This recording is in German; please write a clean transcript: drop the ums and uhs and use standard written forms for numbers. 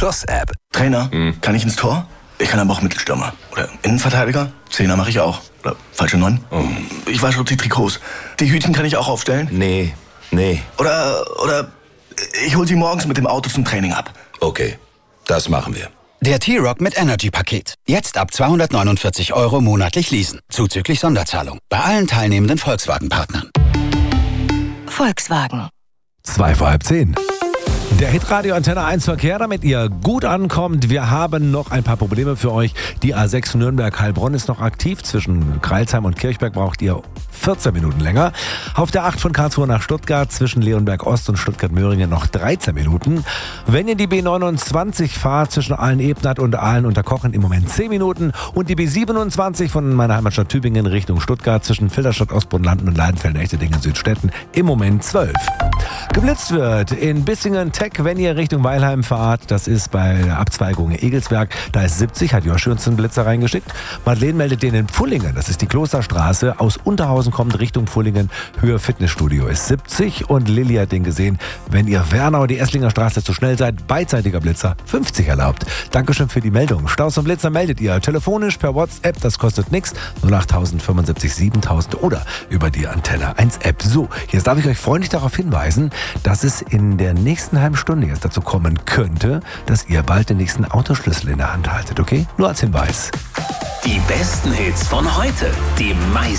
Plus App. Trainer, kann ich ins Tor? Ich kann aber auch Mittelstürmer. Oder Innenverteidiger? Zehner mache ich auch. Oder falsche 9? Ich wasche die Trikots. Die Hütchen kann ich auch aufstellen? Nee. Oder ich hol sie morgens mit dem Auto zum Training ab. Okay, das machen wir. Der T-Rock mit Energy-Paket. Jetzt ab 249 € monatlich leasen. Zuzüglich Sonderzahlung. Bei allen teilnehmenden Volkswagen-Partnern. Volkswagen. 9:55. Der Hitradio Antenne 1 Verkehr, damit ihr gut ankommt. Wir haben noch ein paar Probleme für euch. Die A6 Nürnberg-Heilbronn ist noch aktiv. Zwischen Kreilsheim und Kirchberg braucht ihr 14 Minuten länger. Auf der 8 von Karlsruhe nach Stuttgart zwischen Leonberg Ost und Stuttgart-Möhringen noch 13 Minuten. Wenn ihr die B29 fahrt zwischen Aalen-Ebnath und Aalen-Unterkochen im Moment 10 Minuten. Und die B27 von meiner Heimatstadt Tübingen Richtung Stuttgart zwischen Filderstadt, Ostbrunn-Landen und Leidenfeld-Echterdingen Südstädten im Moment 12. Geblitzt wird in Bissingen-Teck, wenn ihr Richtung Weilheim fahrt. Das ist bei der Abzweigung Egelsberg. Da ist 70, hat Joshi uns einen Blitzer reingeschickt. Madeleine meldet den in Pfullingen, das ist die Klosterstraße. Aus Unterhausen kommt Richtung Pfullingen, Höhe Fitnessstudio ist 70. Und Lilly hat den gesehen, wenn ihr Wernau, die Esslinger Straße zu schnell seid, beidseitiger Blitzer 50 erlaubt. Dankeschön für die Meldung. Staus und Blitzer meldet ihr telefonisch per WhatsApp, das kostet nichts. 08000 75 7000 oder über die Antenne 1 App. So, jetzt darf ich euch freundlich darauf hinweisen, dass es in der nächsten halben Stunde jetzt dazu kommen könnte, dass ihr bald den nächsten Autoschlüssel in der Hand haltet, okay? Nur als Hinweis. Die besten Hits von heute, die meisten